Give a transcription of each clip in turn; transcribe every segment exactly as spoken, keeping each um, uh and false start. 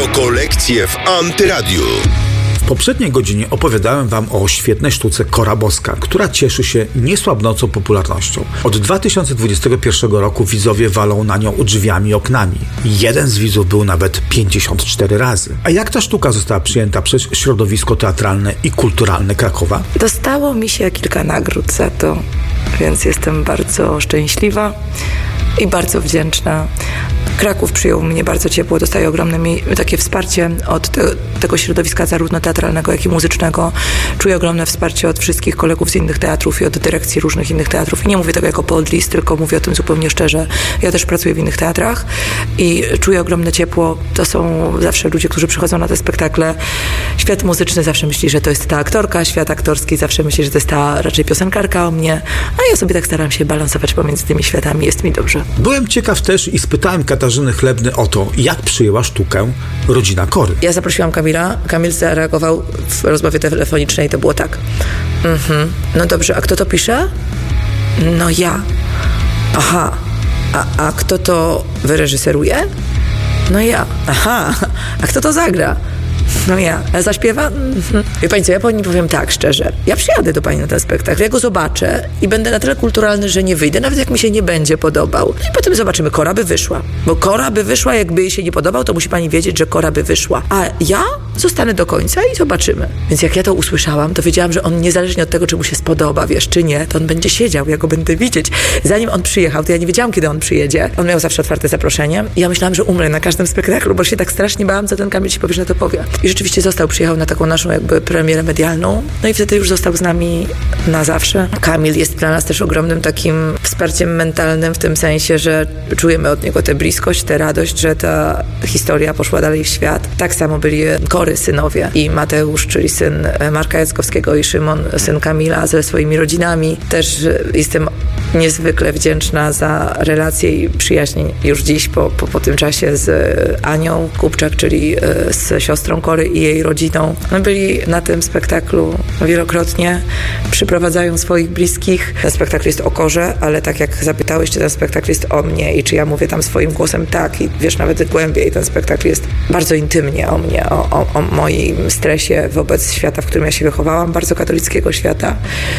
Rokolekcje w Antyradiu. W poprzedniej godzinie opowiadałem wam o świetnej sztuce Kora Boska, która cieszy się niesłabnącą popularnością. Od dwa tysiące dwudziestego pierwszego roku widzowie walą na nią drzwiami i oknami. Jeden z widzów był nawet pięćdziesiąt cztery razy. A jak ta sztuka została przyjęta przez środowisko teatralne i kulturalne Krakowa? Dostało mi się kilka nagród za to, więc jestem bardzo szczęśliwa i bardzo wdzięczna. Kraków przyjął mnie bardzo ciepło, dostaję ogromne mi, takie wsparcie od te, tego środowiska zarówno teatralnego, jak i muzycznego. Czuję ogromne wsparcie od wszystkich kolegów z innych teatrów i od dyrekcji różnych innych teatrów. I nie mówię tego jako podlist, tylko mówię o tym zupełnie szczerze. Ja też pracuję w innych teatrach i czuję ogromne ciepło. To są zawsze ludzie, którzy przychodzą na te spektakle. Świat muzyczny zawsze myśli, że to jest ta aktorka, świat aktorski zawsze myśli, że to jest ta raczej piosenkarka o mnie, a ja sobie tak staram się balansować pomiędzy tymi światami. Jest mi dobrze. Byłem ciekaw też i spytałem Katarzyny Chlebny o to, jak przyjęła sztukę rodzina Kory. Ja zaprosiłam Kamila. Kamil zareagował w rozmowie telefonicznej. To było tak. Mhm. No dobrze, a kto to pisze? No ja. Aha. A, a kto to wyreżyseruje? No ja. Aha. A kto to zagra? No ja. A zaśpiewa? Mhm. Wie pani co, ja pani powiem tak szczerze. Ja przyjadę do pani na ten spektakl, ja go zobaczę i będę na tyle kulturalny, że nie wyjdę, nawet jak mi się nie będzie podobał. I potem zobaczymy, Kora by wyszła. Bo Kora by wyszła, jakby jej się nie podobał, to musi pani wiedzieć, że Kora by wyszła. A ja zostanę do końca i zobaczymy. Więc jak ja to usłyszałam, to wiedziałam, że on niezależnie od tego, czy mu się spodoba, wiesz, czy nie, to on będzie siedział, ja go będę widzieć. Zanim on przyjechał, to ja nie wiedziałam, kiedy on przyjedzie. On miał zawsze otwarte zaproszenie i ja myślałam, że umrę na każdym spektaklu, bo się tak strasznie bałam, co ten Kamil ci powie, że to powie. I rzeczywiście został, przyjechał na taką naszą jakby premierę medialną. No i wtedy już został z nami na zawsze. Kamil jest dla nas też ogromnym takim wsparciem mentalnym w tym sensie, że czujemy od niego tę bliskość, tę radość, że ta historia poszła dalej w świat. Tak samo byli Kory synowie i Mateusz, czyli syn Marka Jackowskiego i Szymon, syn Kamila ze swoimi rodzinami. Też jestem niezwykle wdzięczna za relacje i przyjaźń już dziś po, po, po tym czasie z Anią Kupczak, czyli z siostrą Kory i jej rodziną. Byli na tym spektaklu wielokrotnie, przyprowadzają swoich bliskich. Ten spektakl jest o Korze, ale tak jak zapytałeś, czy ten spektakl jest o mnie i czy ja mówię tam swoim głosem, tak, i wiesz, nawet głębiej, ten spektakl jest bardzo intymnie o mnie, o, o, o moim stresie wobec świata, w którym ja się wychowałam, bardzo katolickiego świata,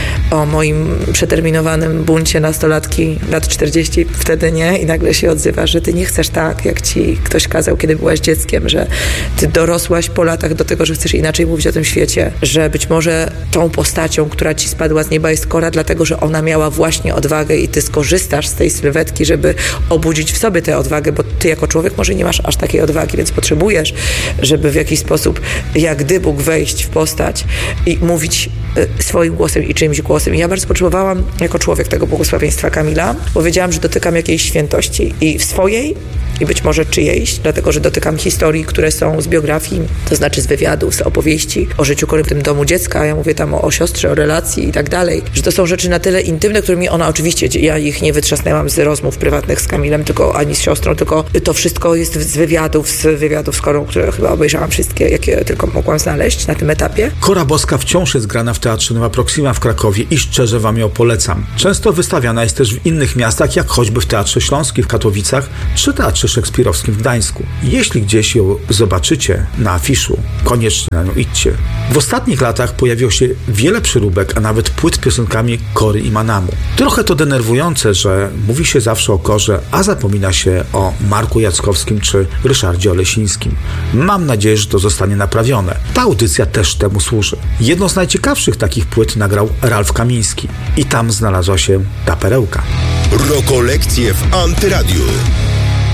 o moim przeterminowanym buncie nastolatki lat czterdzieści, wtedy nie, i nagle się odzywa, że ty nie chcesz tak, jak ci ktoś kazał, kiedy byłaś dzieckiem, że ty dorosłaś po latach do tego, że chcesz inaczej mówić o tym świecie, że być może tą postacią, która ci spadła z nieba, jest Kora, dlatego, że ona miała właśnie odwagę i ty skorzystasz z tej sylwetki, żeby obudzić w sobie tę odwagę, bo ty jako człowiek może nie masz aż takiej odwagi, więc potrzebujesz, żeby w jakiś sposób jak gdy Bóg wejść w postać i mówić y, swoim głosem i czyimś głosem. I ja bardzo potrzebowałam jako człowiek tego błogosławieństwa Kamila, bo wiedziałam, że dotykam jakiejś świętości i w swojej, i być może czyjejś, dlatego, że dotykam historii, które są z biografii, to znaczy z wywiadów, z opowieści o życiu Kory w tym domu dziecka. Ja mówię tam o, o siostrze, o relacji i tak dalej, że to są rzeczy na tyle intymne, którymi ona oczywiście, ja ich nie wytrzasnęłam z rozmów prywatnych z Kamilem, tylko ani z siostrą, tylko to wszystko jest z wywiadów, z wywiadów z Korą, które chyba obejrzałam wszystkie, jakie tylko mogłam znaleźć na tym etapie. Kora Boska wciąż jest grana w Teatrze Nowa Proxima w Krakowie i szczerze wam ją polecam. Często wystawiana jest też w innych miastach, jak choćby w Teatrze Śląskim w Katowicach czy Teatrze Szekspirowskim w Gdańsku. Jeśli gdzieś ją zobaczycie na afiszu, koniecznie na nią idźcie. W ostatnich latach pojawiło się wiele przyróbek, a nawet płyt z piosenkami Kory i Manamu. Trochę to denerwujące, że mówi się zawsze o Korze, a zapomina się o Marku Jackowskim czy Ryszardzie Olesińskim. Mam nadzieję, że to zostanie naprawione. Ta audycja też temu służy. Jedną z najciekawszych takich płyt nagrał Ralf Kamiński i tam znalazła się ta perełka. Rokolekcje w Antyradiu.